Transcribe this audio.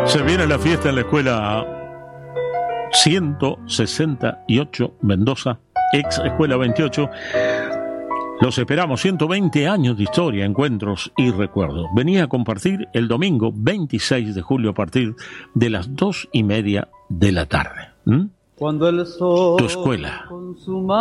Se viene la fiesta en la escuela 168 Mendoza, ex escuela 28. Los esperamos, 120 años de historia, encuentros y recuerdos. Venía a compartir el domingo 26 de julio a partir de las 2:30 de la tarde. Cuando el sol Tu escuela.